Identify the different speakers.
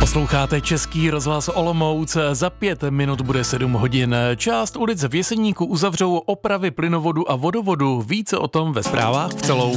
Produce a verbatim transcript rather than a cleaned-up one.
Speaker 1: Posloucháte Český rozhlas Olomouc, za pět minut bude sedm hodin. Část ulic v Jeseníku uzavřou opravy plynovodu a vodovodu. Více o tom ve zprávách v celou.